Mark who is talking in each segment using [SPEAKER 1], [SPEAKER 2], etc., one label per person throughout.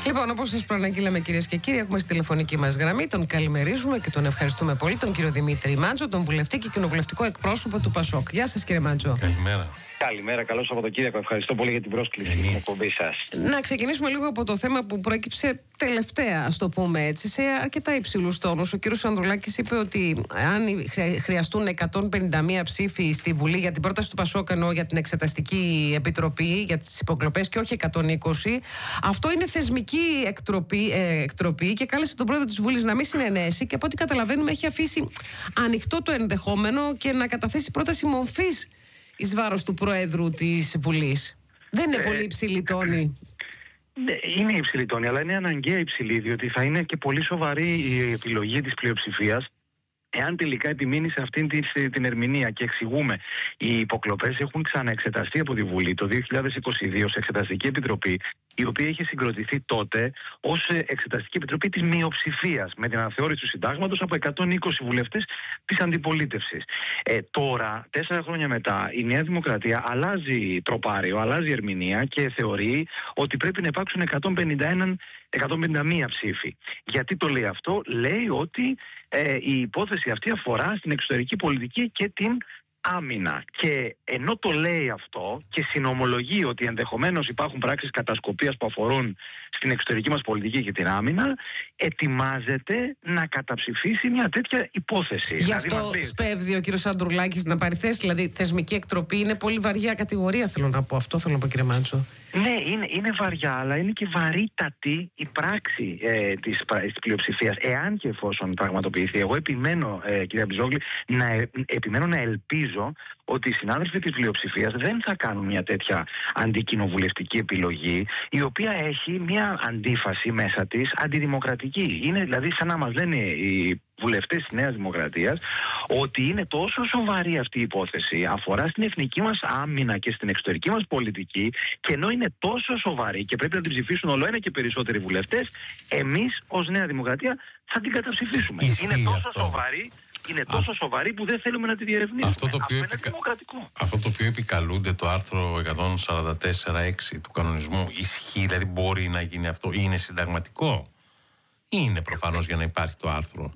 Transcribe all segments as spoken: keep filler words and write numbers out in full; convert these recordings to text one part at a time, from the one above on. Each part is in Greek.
[SPEAKER 1] Λοιπόν, όπως σας προαναγγείλαμε, κυρίες και κύριοι, έχουμε στη τηλεφωνική μας γραμμή. Τον καλημερίζουμε και τον ευχαριστούμε πολύ, τον κύριο Δημήτρη Μάντζο, τον βουλευτή και κοινοβουλευτικό εκπρόσωπο του Πασόκ. Γεια σας, κύριε Μάντζο.
[SPEAKER 2] Καλημέρα.
[SPEAKER 3] Καλημέρα, καλό Σαββατοκύριακο. Ευχαριστώ πολύ για την πρόσκληση στην εκπομπή σας.
[SPEAKER 1] Να ξεκινήσουμε λίγο από το θέμα που προέκυψε τελευταία, ας το πούμε έτσι, σε αρκετά υψηλούς τόνους. Ο κύριος Ανδρουλάκης είπε ότι αν χρειαστούν εκατόν πενήντα μία ψήφοι στη Βουλή για την πρόταση του Πασόκ, ενώ για την Εξεταστική Επιτροπή, για τις υποκλοπές, και όχι εκατόν είκοσι, αυτό είναι θεσμική εκτροπή, ε, εκτροπή και κάλεσε τον πρόεδρο της Βουλής να μην συνενέσει και από ό,τι καταλαβαίνουμε έχει αφήσει ανοιχτό το ενδεχόμενο και να καταθέσει πρόταση μορφής εις βάρος του Προέδρου της Βουλής. Δεν είναι ε, πολύ υψηλή τόνη.
[SPEAKER 3] Ναι, είναι υψηλή τόνη, αλλά είναι αναγκαία υψηλή, διότι θα είναι και πολύ σοβαρή η επιλογή της πλειοψηφίας εάν τελικά επιμείνει σε αυτήν την ερμηνεία. Και εξηγούμε, οι υποκλοπές έχουν ξαναεξεταστεί από τη Βουλή το δύο χιλιάδες είκοσι δύο σε Εξεταστική Επιτροπή, η οποία είχε συγκροτηθεί τότε ως Εξεταστική Επιτροπή της μειοψηφίας, με την αναθεώρηση του συντάγματος από εκατόν είκοσι βουλευτές της αντιπολίτευσης. Ε, τώρα, τέσσερα χρόνια μετά, η Νέα Δημοκρατία αλλάζει τροπάριο, αλλάζει ερμηνεία και θεωρεί ότι πρέπει να υπάρξουν εκατόν πενήντα μία ψήφοι. Γιατί το λέει αυτό? Λέει ότι ε, η υπόθεση αυτή αφορά στην εξωτερική πολιτική και την άμυνα. Και ενώ το λέει αυτό και συνομολογεί ότι ενδεχομένως υπάρχουν πράξεις κατασκοπίας που αφορούν στην εξωτερική μας πολιτική και την άμυνα, ετοιμάζεται να καταψηφίσει μια τέτοια υπόθεση.
[SPEAKER 1] Γι' αυτό δηλαδή, σπέβδει ο κύριος Ανδρουλάκης να πάρει θέση. Δηλαδή, θεσμική εκτροπή είναι πολύ βαριά κατηγορία, θέλω να πω. Αυτό θέλω να πω, κύριε Μάντζο.
[SPEAKER 3] Ναι, είναι, είναι βαριά, αλλά είναι και βαρύτατη η πράξη ε, της, της πλειοψηφίας. Εάν και εφόσον πραγματοποιηθεί, εγώ επιμένω, ε, κυρία Μπιζόγλη, να, ε, επιμένω να ελπίζω ότι οι συνάδελφοι της πλειοψηφίας δεν θα κάνουν μια τέτοια αντικοινοβουλευτική επιλογή, η οποία έχει μια αντίφαση μέσα της αντιδημοκρατική. Είναι δηλαδή σαν να μας λένε οι βουλευτές της Νέας Δημοκρατίας ότι είναι τόσο σοβαρή αυτή η υπόθεση, αφορά στην εθνική μας άμυνα και στην εξωτερική μας πολιτική, και ενώ είναι τόσο σοβαρή και πρέπει να την ψηφίσουν όλο ένα και περισσότεροι βουλευτές, εμείς ως Νέα Δημοκρατία θα την καταψηφίσουμε.
[SPEAKER 2] Ισχύει
[SPEAKER 3] είναι τόσο
[SPEAKER 2] αυτό.
[SPEAKER 3] σοβαρή Είναι τόσο Α... σοβαρή που δεν θέλουμε να τη διερευνήσουμε.
[SPEAKER 2] Αυτό το, οποίο
[SPEAKER 3] αυτό,
[SPEAKER 2] επικα...
[SPEAKER 3] δημοκρατικό.
[SPEAKER 2] αυτό το οποίο επικαλούνται το άρθρο εκατόν σαράντα τέσσερα έξι του κανονισμού ισχύει? Δηλαδή μπορεί να γίνει αυτό? Είναι συνταγματικό? Είναι προφανώς για να υπάρχει το άρθρο?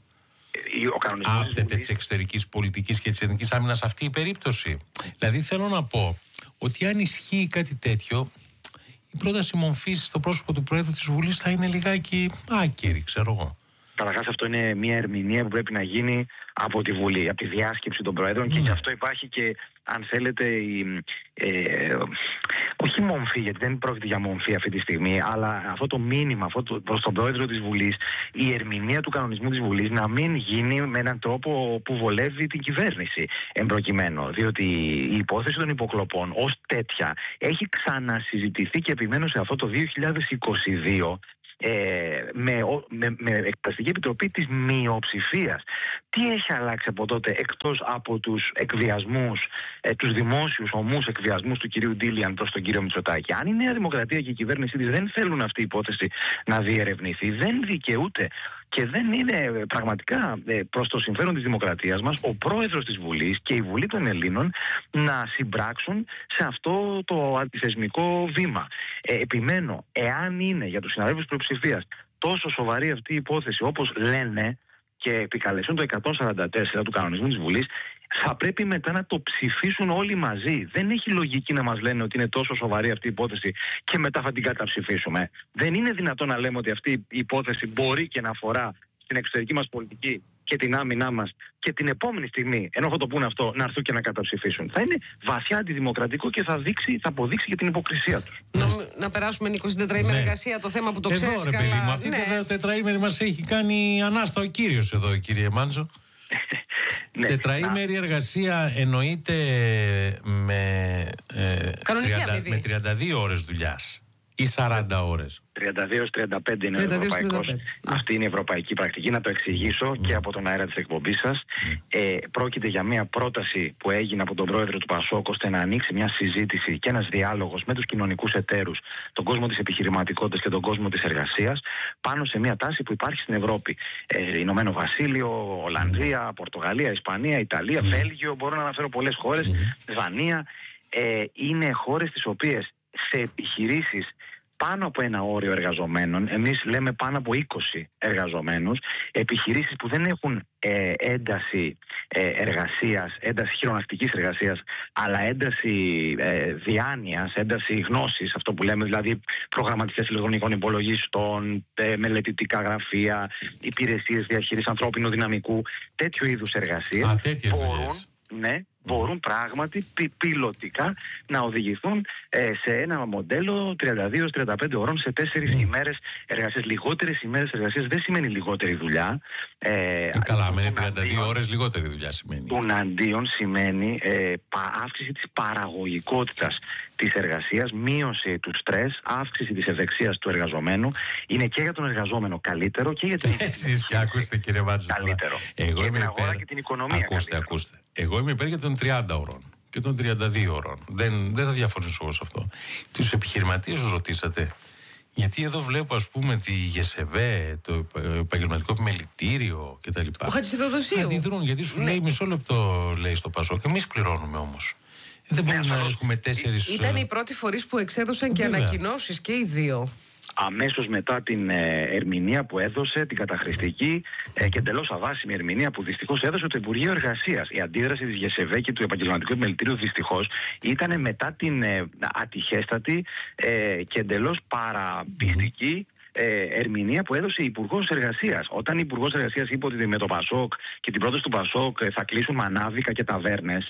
[SPEAKER 2] Άπτεται της εξωτερικής πολιτικής και της εθνικής άμυνας αυτή η περίπτωση? Δηλαδή θέλω να πω ότι αν ισχύει κάτι τέτοιο, η πρόταση μορφής στο πρόσωπο του Προέδρου της Βουλής θα είναι λιγάκι άκυρη, ξέρω εγώ.
[SPEAKER 3] Καταρχάς, αυτό είναι μια ερμηνεία που πρέπει να γίνει από τη Βουλή, από τη διάσκεψη των Προέδρων, mm. και γι' αυτό υπάρχει και, αν θέλετε, η, ε, όχι μομφή, γιατί δεν πρόκειται για μομφή αυτή τη στιγμή, αλλά αυτό το μήνυμα αυτό το, προς τον Πρόεδρο της Βουλής, η ερμηνεία του κανονισμού της Βουλής να μην γίνει με έναν τρόπο που βολεύει την κυβέρνηση εμπροκειμένου. Διότι η υπόθεση των υποκλοπών ως τέτοια έχει ξανασυζητηθεί, και επιμένω σε αυτό, το δύο χιλιάδες είκοσι δύο. Ε, με, με, με Εξεταστική Επιτροπή της μειοψηφίας. Τι έχει αλλάξει από τότε, εκτός από τους εκβιασμούς, ε, τους δημόσιους ομούς εκβιασμούς του κυρίου Ντίλιαν προς τον κύριο Μητσοτάκη? Αν η Νέα Δημοκρατία και η κυβέρνησή της δεν θέλουν αυτή η υπόθεση να διερευνηθεί, δεν δικαιούται και δεν είναι πραγματικά ε, προς το συμφέρον της δημοκρατίας μας ο πρόεδρος της Βουλής και η Βουλή των Ελλήνων να συμπράξουν σε αυτό το αντιθεσμικό βήμα. Ε, επιμένω, εάν είναι για τους συναδέλφους της πλειοψηφίας τόσο σοβαρή αυτή η υπόθεση όπως λένε και επικαλέσουν το εκατόν σαράντα τέσσερα του κανονισμού της Βουλής, θα πρέπει μετά να το ψηφίσουν όλοι μαζί. Δεν έχει λογική να μας λένε ότι είναι τόσο σοβαρή αυτή η υπόθεση και μετά θα την καταψηφίσουμε. Δεν είναι δυνατόν να λέμε ότι αυτή η υπόθεση μπορεί και να αφορά στην εξωτερική μας πολιτική και την άμυνά μας, και την επόμενη στιγμή, ενώ θα το πούνε αυτό, να έρθουν και να καταψηφίσουν. Θα είναι βαθιά αντιδημοκρατικό και θα, δείξει, θα αποδείξει και την υποκρισία τους.
[SPEAKER 1] Να, να περάσουμε, Νίκο, στην τετραήμερη
[SPEAKER 2] ναι.
[SPEAKER 1] εργασία, το θέμα που το
[SPEAKER 2] εδώ,
[SPEAKER 1] ξέρεις
[SPEAKER 2] ρε,
[SPEAKER 1] καλά.
[SPEAKER 2] Παιδί μου, αυτή
[SPEAKER 1] ναι.
[SPEAKER 2] η τετραήμερη μας έχει κάνει ανάστα ο κύριος εδώ, κύριε Μάντζο. Ναι, τετραήμερη να... εργασία εννοείται με, ε, τριάντα, με τριάντα δύο ώρες δουλειάς ή σαράντα ώρες?
[SPEAKER 3] τριάντα δύο τριάντα πέντε είναι ο ευρωπαϊκός. Αυτή είναι η ευρωπαϊκή πρακτική. Να το εξηγήσω mm. και από τον αέρα της εκπομπής σας. Mm. Ε, πρόκειται για μια πρόταση που έγινε από τον πρόεδρο του Πασόκ, ώστε να ανοίξει μια συζήτηση και ένας διάλογος με τους κοινωνικούς εταίρους, τον κόσμο της επιχειρηματικότητας και τον κόσμο της εργασίας, πάνω σε μια τάση που υπάρχει στην Ευρώπη. Ε, Ηνωμένο Βασίλειο, Ολλανδία, Πορτογαλία, Ισπανία, Ιταλία, mm. Βέλγιο, μπορώ να αναφέρω πολλές χώρες, mm. Δανία. Ε, είναι χώρες τις οποίες σε επιχειρήσεις πάνω από ένα όριο εργαζομένων, εμείς λέμε πάνω από είκοσι εργαζομένους, επιχειρήσεις που δεν έχουν ε, ένταση ε, εργασίας, ένταση χειρονακτικής εργασίας, αλλά ένταση ε, διάνοιας, ένταση γνώσης, αυτό που λέμε δηλαδή προγραμματιστές ηλεκτρονικών υπολογιστών, ε, μελετητικά γραφεία, υπηρεσίες διαχείρισης ανθρώπινου δυναμικού, τέτοιου είδους εργασίες.
[SPEAKER 2] Α, τέτοιες
[SPEAKER 3] μπορούν,
[SPEAKER 2] δουλειές.
[SPEAKER 3] ναι, μπορούν πράγματι πι, πιλωτικά να οδηγηθούν ε, σε ένα μοντέλο τριάντα δύο τριάντα πέντε ωρών σε τέσσερις mm. ημέρες εργασίας. Λιγότερες ημέρες εργασίας δεν σημαίνει λιγότερη δουλειά. Ε,
[SPEAKER 2] ε, καλά, με τριάντα δύο ώρες λιγότερη δουλειά σημαίνει.
[SPEAKER 3] Τουναντίον σημαίνει ε, πα, αύξηση της παραγωγικότητας της εργασίας, μείωση του στρες, αύξηση της ευεξίας του εργαζομένου. Είναι και για τον εργαζόμενο καλύτερο και για την
[SPEAKER 2] Εσείς και ακούστε, κύριε Μάντζο,
[SPEAKER 3] καλύτερο.
[SPEAKER 2] Εγώ
[SPEAKER 3] και
[SPEAKER 2] είμαι
[SPEAKER 3] την αγορά
[SPEAKER 2] υπέρ...
[SPEAKER 3] και την οικονομία.
[SPEAKER 2] Ακούστε,
[SPEAKER 3] καλύτερο.
[SPEAKER 2] ακούστε. Εγώ είμαι υπέρ για των τριάντα ωρών και των τριάντα δύο ωρών. Δεν, δεν θα διαφωνήσω εγώ σε αυτό. Τους επιχειρηματίες τους ρωτήσατε. Γιατί εδώ βλέπω, ας πούμε, τη ΓΕΣΕΒΕ, το επαγγελματικό επιμελητήριο κτλ.
[SPEAKER 1] Ο Χατζηθεοδοσίου.
[SPEAKER 2] Αντιδρούν, γιατί σου
[SPEAKER 1] ναι.
[SPEAKER 2] λέει μισό λεπτό, λέει στο Πασόκ. Εμείς πληρώνουμε όμως. Δεν μπορούμε να έχουμε τέσσερις.
[SPEAKER 1] Ήταν οι πρώτοι φορείς που εξέδωσαν και ανακοινώσεις και οι δύο.
[SPEAKER 3] Αμέσως μετά την ε, ερμηνεία που έδωσε, την καταχρηστική ε, και εντελώς αβάσιμη ερμηνεία που δυστυχώς έδωσε το Υπουργείο Εργασίας. Η αντίδραση της ΓΕΣΕΒΕ και του Επαγγελματικού Επιμελητήριου δυστυχώς ήταν μετά την ε, ατυχέστατη ε, και εντελώς παραπιστική ε, ερμηνεία που έδωσε η Υπουργός Εργασίας. Όταν η Υπουργός Εργασίας είπε ότι με το Πασόκ και την πρόταση του Πασόκ ε, θα κλείσουν μανάβικα και ταβέρνες,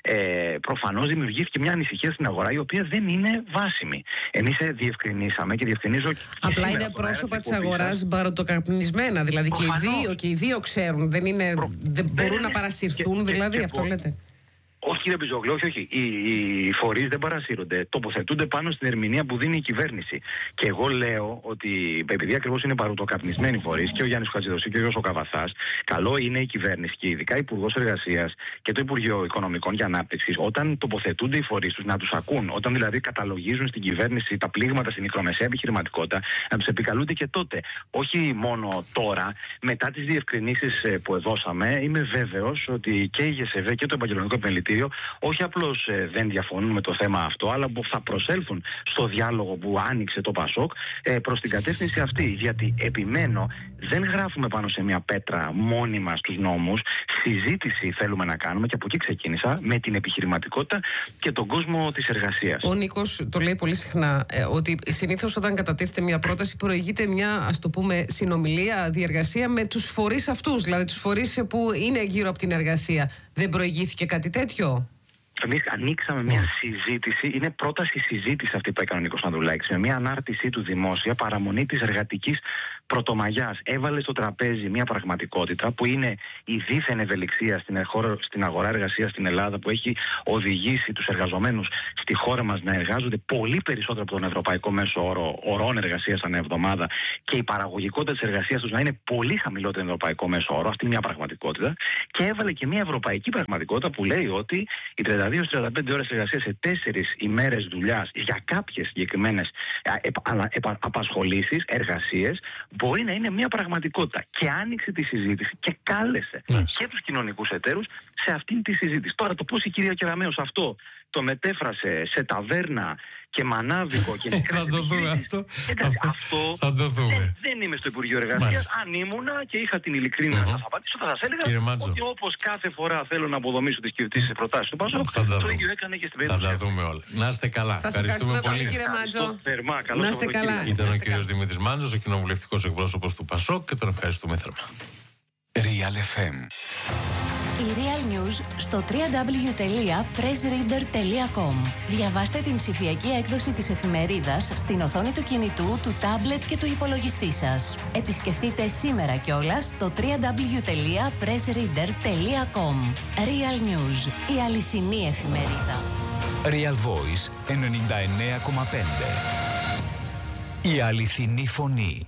[SPEAKER 3] Ε, προφανώς δημιουργήθηκε μια ανησυχία στην αγορά η οποία δεν είναι βάσιμη. Εμείς ε, διευκρινίσαμε και διευκρινίζω. Και
[SPEAKER 1] απλά είναι πρόσωπα της αγοράς μπαροτοκαπνισμένα. Δηλαδή και οι, δύο, και οι δύο ξέρουν. Δεν, είναι, Προ... δεν μπορούν ναι, να παρασυρθούν, και, δηλαδή και, αυτό και, λέτε.
[SPEAKER 3] Όχι, κύριε Μπιζόγλου, όχι, όχι. Οι, οι φορείς δεν παρασύρονται. Τοποθετούνται πάνω στην ερμηνεία που δίνει η κυβέρνηση. Και εγώ λέω ότι επειδή ακριβώς είναι παρουτοκαπνισμένοι φορείς και ο Γιάννης Χατζηδοσίου και ο Γιώργος ο Καβαθάς, καλό είναι η κυβέρνηση και ειδικά Υπουργός Εργασίας και το Υπουργείο Οικονομικών και Ανάπτυξης, όταν τοποθετούνται οι φορείς τους, να τους ακούν. Όταν δηλαδή καταλογίζουν στην κυβέρνηση τα πλήγματα στην μικρομεσαία επιχειρηματικότητα, να τους επικαλούνται και τότε. Όχι μόνο τώρα, μετά τις διευκρινήσεις που δώσαμε, είμαι βέβαιος ότι και η ΓΕΣΕΒΕ και το Επαγγελματικό Επιμελητήριο όχι απλώς ε, δεν διαφωνούν με το θέμα αυτό, αλλά που θα προσέλθουν στο διάλογο που άνοιξε το Πασόκ ε, προς την κατεύθυνση αυτή. Γιατί επιμένω, δεν γράφουμε πάνω σε μια πέτρα μόνιμα στους νόμους. Συζήτηση θέλουμε να κάνουμε και από εκεί ξεκίνησα με την επιχειρηματικότητα και τον κόσμο της εργασίας.
[SPEAKER 1] Ο Νίκος το λέει πολύ συχνά ε, ότι συνήθως όταν κατατίθεται μια πρόταση προηγείται μια, ας το πούμε, συνομιλία, διεργασία με τους φορείς αυτούς, δηλαδή τους φορείς που είναι γύρω από την εργασία. Δεν προηγήθηκε κάτι τέτοιο?
[SPEAKER 3] Εμείς ανοίξαμε μια συζήτηση, είναι πρόταση συζήτηση αυτή που έκανε ο Νίκος Ανδρουλάκης, με μια ανάρτησή του δημόσια, παραμονή της εργατικής πρωτομαγιάς. Έβαλε στο τραπέζι μια πραγματικότητα που είναι η δίθεν ευελιξία στην, στην αγορά εργασίας στην Ελλάδα, που έχει οδηγήσει τους εργαζομένους στη χώρα μας να εργάζονται πολύ περισσότερο από τον ευρωπαϊκό μέσο όρο ωρών εργασίας ανά εβδομάδα και η παραγωγικότητα της εργασίας τους να είναι πολύ χαμηλότερη από τον ευρωπαϊκό μέσο όρο. Αυτή είναι μια πραγματικότητα. Και έβαλε και μια ευρωπαϊκή πραγματικότητα που λέει ότι οι τριάντα δύο τριάντα πέντε ώρες εργασίας σε τέσσερις ημέρες δουλειάς για κάποιες συγκεκριμένες απασχολήσεις, εργασίες, μπορεί να είναι μια πραγματικότητα. Και άνοιξε τη συζήτηση και κάλεσε yes. και τους κοινωνικούς εταίρους σε αυτήν τη συζήτηση. Τώρα το πώς η κυρία Κεραμέως αυτό το μετέφρασε σε ταβέρνα και μανάβικο και μικρές
[SPEAKER 2] θα το δούμε αυτό.
[SPEAKER 3] Εντάξει, αυτό, αυτό
[SPEAKER 2] θα το δούμε.
[SPEAKER 3] Δεν, δεν είμαι στο Υπουργείο Εργασίας. Αν ήμουνα και είχα την ειλικρίνεια mm-hmm. να σας απαντήσω, θα σας έλεγα ότι όπως κάθε φορά θέλω να αποδομήσω τις κυβερνήσεις προτάσεις του Πασόκ, το ίδιο έκανε και στην περίπτωση.
[SPEAKER 2] Θα τα δούμε όλα. Να είστε καλά.
[SPEAKER 1] Σας ευχαριστούμε πολύ, κύριε Μάντζο.
[SPEAKER 3] Θερμά,
[SPEAKER 1] να είστε καλά.
[SPEAKER 2] Ήταν ο κύριος Δημήτρης Μάντζος, ο κοινοβουλευτικός εκπρόσωπος του Πασόκ, και τον ευχαριστούμε θερμά.
[SPEAKER 4] Real εφ εμ.
[SPEAKER 5] Η Real News στο double-u double-u double-u τελεία press reader τελεία com. Διαβάστε την ψηφιακή έκδοση της εφημερίδας στην οθόνη του κινητού, του τάμπλετ και του υπολογιστή σας. Επισκεφτείτε σήμερα κιόλας το double-u double-u double-u τελεία press reader τελεία com. Real News, η αληθινή εφημερίδα.
[SPEAKER 4] Real Voice ενενήντα εννέα κόμμα πέντε. Η αληθινή φωνή.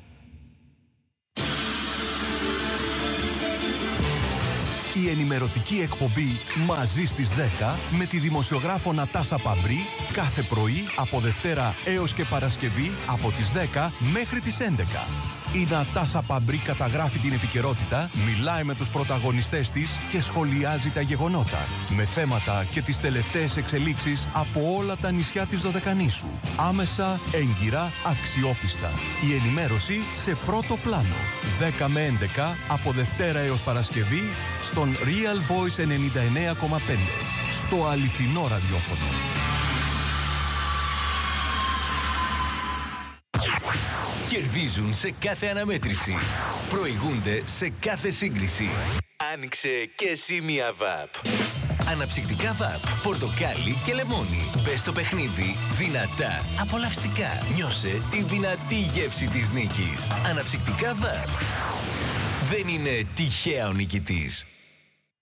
[SPEAKER 4] Η ενημερωτική εκπομπή «Μαζί στις δέκα» με τη δημοσιογράφο Νατάσα Παμπρή κάθε πρωί από Δευτέρα έως και Παρασκευή από τις δέκα μέχρι τις έντεκα. Η Νατάσα Παμπρί καταγράφει την επικαιρότητα, μιλάει με τους πρωταγωνιστές της και σχολιάζει τα γεγονότα. Με θέματα και τις τελευταίες εξελίξεις από όλα τα νησιά της Δωδεκανήσου. Άμεσα, έγκυρα, αξιόπιστα. Η ενημέρωση σε πρώτο πλάνο. δέκα με έντεκα από Δευτέρα έως Παρασκευή στον Real Voice ενενήντα εννέα κόμμα πέντε. Στο αληθινό ραδιόφωνο.
[SPEAKER 6] Κερδίζουν σε κάθε αναμέτρηση. Προηγούνται σε κάθε σύγκριση.
[SPEAKER 7] Άνοιξε και εσύ μια βαπ.
[SPEAKER 6] Αναψυκτικά βαπ, πορτοκάλι και λεμόνι. Μπες στο παιχνίδι δυνατά, απολαυστικά. Νιώσε τη δυνατή γεύση της νίκης. Αναψυκτικά βαπ. Δεν είναι τυχαία ο νικητής.